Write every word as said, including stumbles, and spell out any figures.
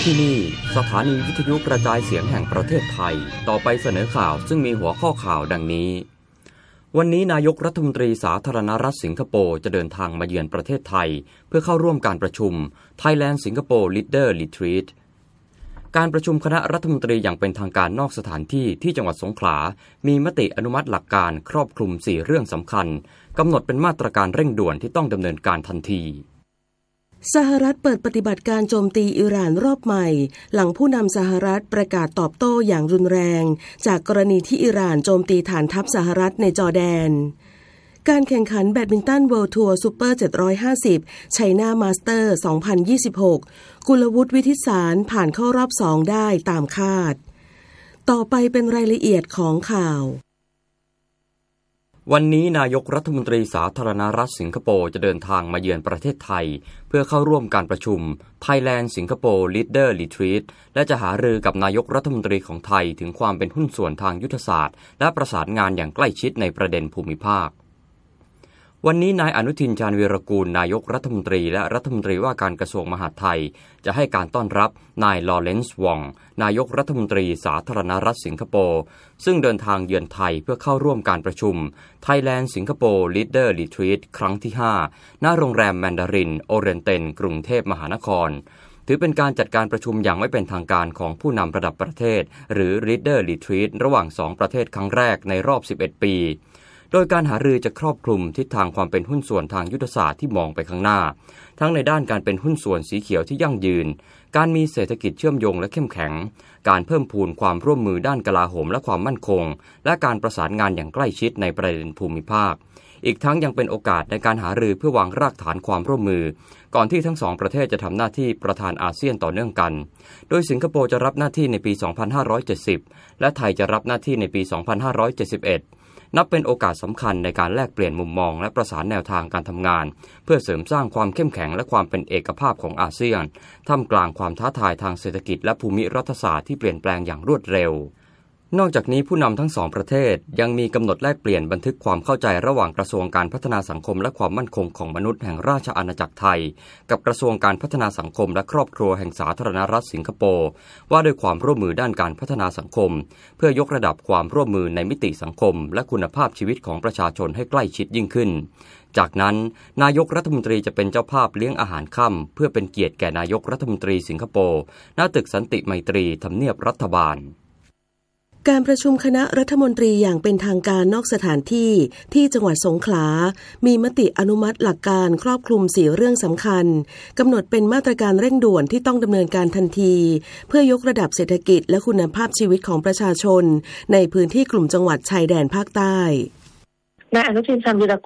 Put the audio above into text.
ที่นี่สถานีวิทยุกระจายเสียงแห่งประเทศไทยต่อไปเสนอข่าวซึ่งมีหัวข้อข่าวดังนี้วันนี้นายกรัฐมนตรีสาธารณรัฐสิงคโปร์จะเดินทางมาเยือนประเทศไทยเพื่อเข้าร่วมการประชุม Thailand Singapore Leader Retreat การประชุมคณะรัฐมนตรีอย่างเป็นทางการนอกสถานที่ที่จังหวัดสงขลามีมติอนุมัติหลักการครอบคลุมสี่เรื่องสำคัญกำหนดเป็นมาตรการเร่งด่วนที่ต้องดำเนินการทันทีสหรัฐเปิดปฏิบัติการโจมตีอิหร่านรอบใหม่หลังผู้นำสหรัฐประกาศตอบโต้อย่างรุนแรงจากกรณีที่อิหร่านโจมตีฐานทัพสหรัฐในจอร์แดนการแข่งขันแบดมินตันเวิลด์ทัวร์ซูเปอร์เจ็ดร้อยห้าสิบไชน่ามาสเตอร์สองพันยี่สิบหกกุลวุฒิวิทิตสารผ่านเข้ารอบสองได้ตามคาดต่อไปเป็นรายละเอียดของข่าววันนี้นายกรัฐมนตรีสาธารณรัฐสิงคโปร์จะเดินทางมาเยือนประเทศไทยเพื่อเข้าร่วมการประชุม Thailand Singapore Leader Retreat และจะหารือกับนายกรัฐมนตรีของไทยถึงความเป็นหุ้นส่วนทางยุทธศาสตร์และประสานงานอย่างใกล้ชิดในประเด็นภูมิภาควันนี้นายอนุทินชาญวีรกูลนายกรัฐมนตรีและรัฐมนตรีว่าการกระทรวงมหาดไทยจะให้การต้อนรับนายลอเรนซ์วองนายกรัฐมนตรีสาธารณรัฐสิงคโปร์ซึ่งเดินทางเยือนไทยเพื่อเข้าร่วมการประชุม Thailand Singapore Leader Retreat ครั้งที่ห้าณโรงแรมแมนดารินโอเรนเตนกรุงเทพมหานครถือเป็นการจัดการประชุมอย่างไม่เป็นทางการของผู้นำระดับประเทศหรือ Leader Retreat ระหว่างสองประเทศครั้งแรกในรอบสิบเอ็ดปีโดยการหารือจะครอบคลุมทิศทางความเป็นหุ้นส่วนทางยุทธศาสตร์ที่มองไปข้างหน้าทั้งในด้านการเป็นหุ้นส่วนสีเขียวที่ยั่งยืนการมีเศรษฐกิจเชื่อมโยงและเข้มแข็งการเพิ่มพูนความร่วมมือด้านกลาโหมและความมั่นคงและการประสานงานอย่างใกล้ชิดในประเด็นภูมิภาคอีกทั้งยังเป็นโอกาสในการหารือเพื่อวางรากฐานความร่วมมือก่อนที่ทั้งสองประเทศจะทำหน้าที่ประธานอาเซียนต่อเนื่องกันโดยสิงคโปร์จะรับหน้าที่ในปีสองพันห้าร้อยเจ็ดสิบและไทยจะรับหน้าที่ในปีสองพันห้าร้อยเจ็ดสิบเอ็ดนับเป็นโอกาสสำคัญในการแลกเปลี่ยนมุมมองและประสานแนวทางการทำงานเพื่อเสริมสร้างความเข้มแข็งและความเป็นเอกภาพของอาเซียนท่ามกลางความท้าทายทางเศรษฐกิจและภูมิรัฐศาสตร์ที่เปลี่ยนแปลงอย่างรวดเร็วนอกจากนี้ผู้นำทั้งสองประเทศยังมีกำหนดแลกเปลี่ยนบันทึกความเข้าใจระหว่างกระทรวงการพัฒนาสังคมและความมั่นคงของมนุษย์แห่งราชอาณาจักรไทยกับกระทรวงการพัฒนาสังคมและครอบครัวแห่งสาธารณรัฐสิงคโปร์ว่าด้วยความร่วมมือด้านการพัฒนาสังคมเพื่อยกระดับความร่วมมือในมิติสังคมและคุณภาพชีวิตของประชาชนให้ใกล้ชิดยิ่งขึ้นจากนั้นนายกรัฐมนตรีจะเป็นเจ้าภาพเลี้ยงอาหารค่ำเพื่อเป็นเกียรติแก่นายกรัฐมนตรีสิงคโปร์ณตึกสันติไมตรีทำเนียบรัฐบาลการประชุมคณะรัฐมนตรีอย่างเป็นทางการนอกสถานที่ที่จังหวัดสงขลามีมติอนุมัติหลักการครอบคลุมสี่เรื่องสำคัญกำหนดเป็นมาตรการเร่งด่วนที่ต้องดำเนินการทันทีเพื่อยกระดับเศรษฐกิจและคุณภาพชีวิตของประชาชนในพื้นที่กลุ่มจังหวัดชายแดนภาคใต้นายอนุทินชาญวีร